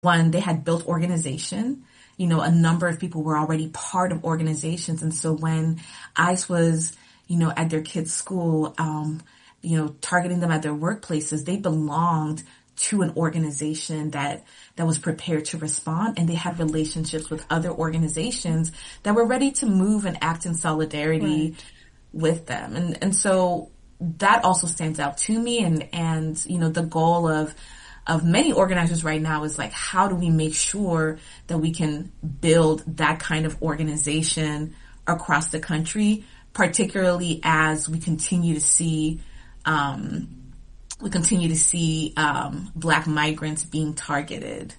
one, they had built organization. You know, a number of people were already part of organizations. And so when ICE was, you know, at their kids' school, you know, targeting them at their workplaces, they belonged to an organization that was prepared to respond, and they had relationships with other organizations that were ready to move and act in solidarity with them. And so that also stands out to me. And, you know, the goal of many organizers right now is like, how do we make sure that we can build that kind of organization across the country, particularly as we continue to see Black migrants being targeted.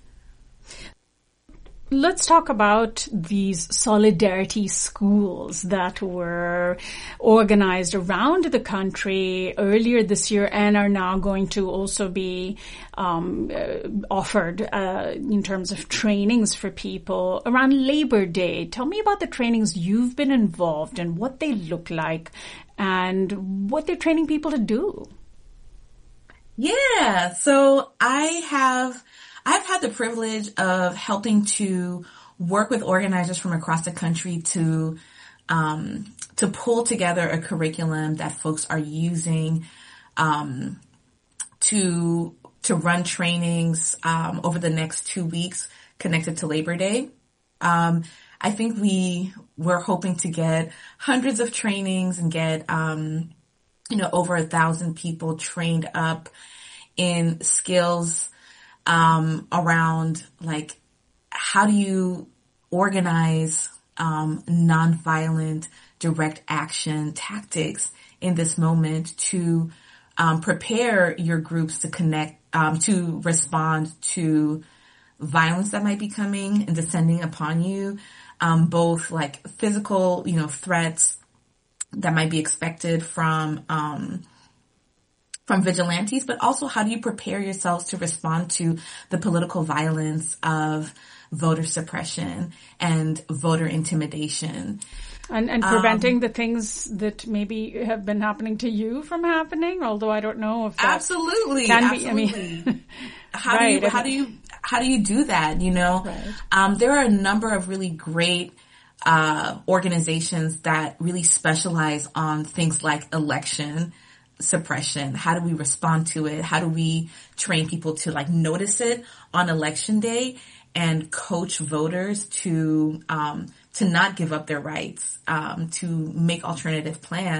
Let's talk about these solidarity schools that were organized around the country earlier this year and are now going to also be offered in terms of trainings for people around Labor Day. Tell me about the trainings you've been involved in, what they look like, and what they're training people to do. Yeah, so I've had the privilege of helping to work with organizers from across the country to pull together a curriculum that folks are using to run trainings over the next 2 weeks connected to Labor Day. I think we're hoping to get hundreds of trainings and get over 1,000 people trained up in skills around like, how do you organize nonviolent direct action tactics in this moment to prepare your groups to connect, to respond to violence that might be coming and descending upon you, both like physical, threats that might be expected from vigilantes, but also how do you prepare yourselves to respond to the political violence of voter suppression and voter intimidation. And preventing the things that maybe have been happening to you from happening, although I don't know if that absolutely can be, absolutely. How do you do that, Right. There are a number of really great organizations that really specialize on things like election suppression. How do we respond to it? How do we train people to notice it on election day and coach voters to not give up their rights, to make alternative plans?